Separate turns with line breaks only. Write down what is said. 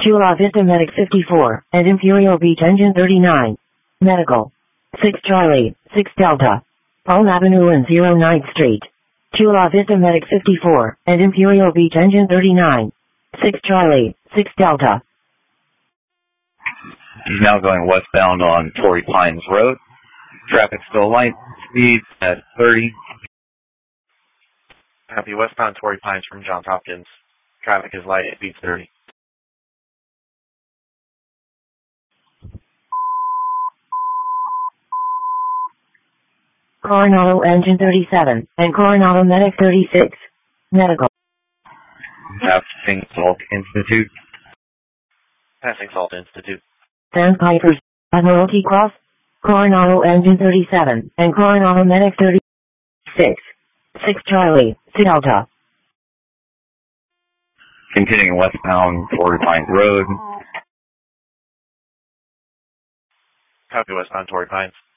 Chula Vista Medic 54, and Imperial Beach Engine 39. Medical. 6 Charlie, 6 Delta. Palm Avenue and 09th Street. Chula Vista Medic 54, and Imperial Beach Engine 39. 6 Charlie, 6 Delta.
He's now going westbound on Torrey Pines Road. Traffic still light, speed at 30.
Copy, westbound Torrey Pines from Johns Hopkins. Traffic is light, speed 30.
Coronado Engine 37, and Coronado Medic 36. Medical.
Passing Salt Institute.
Passing Salt Institute.
Sandpipers, Admiralty Cross. Coronado Engine 37, and Coronado Medic 36. 6 Charlie, 6 Delta.
Continuing westbound Torrey Pines Road.
Copy, westbound Torrey Pines.